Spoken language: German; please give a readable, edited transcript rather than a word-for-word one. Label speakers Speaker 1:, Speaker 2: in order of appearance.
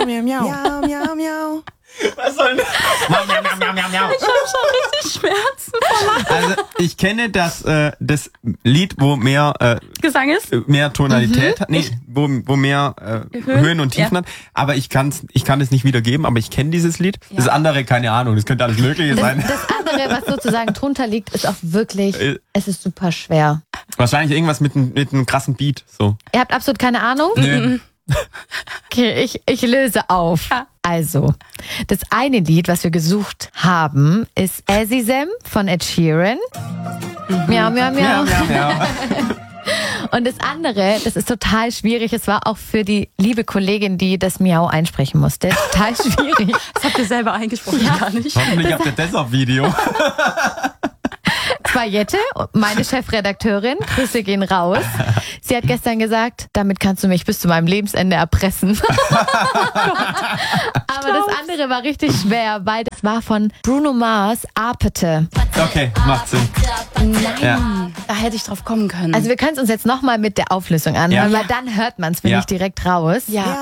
Speaker 1: miau, miau. Miau, miau, miau.
Speaker 2: Was soll denn das?
Speaker 3: Miau, miau, miau, miau, miau.
Speaker 4: Ich habe schon richtig Schmerzen vor Lachen.
Speaker 2: Also ich kenne das Lied, wo mehr
Speaker 4: Gesang ist?
Speaker 2: mehr Tonalität hat, wo mehr Höhen und Tiefen
Speaker 4: Ja.
Speaker 2: hat, aber ich kann es nicht wiedergeben, aber ich kenne dieses Lied. Das andere, keine Ahnung, das könnte alles Mögliche sein.
Speaker 3: Das andere, was sozusagen drunter liegt, ist auch wirklich, es ist super schwer.
Speaker 2: Wahrscheinlich irgendwas mit einem krassen Beat. So.
Speaker 3: Ihr habt absolut keine Ahnung?
Speaker 2: Nee.
Speaker 3: Okay, ich löse auf.
Speaker 4: Ja.
Speaker 3: Also, das eine Lied, was wir gesucht haben, ist Azizam von Ed Sheeran. Miau, miau, miau.
Speaker 2: Ja, ja, ja.
Speaker 3: Und das andere, das ist total schwierig. Es war auch für die liebe Kollegin, die das Miau einsprechen musste, total schwierig.
Speaker 4: Das habt ihr selber eingesprochen, gar nicht.
Speaker 2: Hoffentlich habt ihr das auf Video.
Speaker 3: Es war Jette, meine Chefredakteurin. Grüße gehen raus. Sie hat gestern gesagt, damit kannst du mich bis zu meinem Lebensende erpressen. Aber das andere war richtig schwer, weil das war von Bruno Mars, Apete.
Speaker 2: Okay, macht Sinn. Ja.
Speaker 4: Da hätte ich drauf kommen können.
Speaker 3: Also wir können es uns jetzt nochmal mit der Auflösung anhören,
Speaker 2: Ja.
Speaker 3: weil dann hört man es, finde
Speaker 2: Ja.
Speaker 3: ich, direkt raus.
Speaker 4: ja.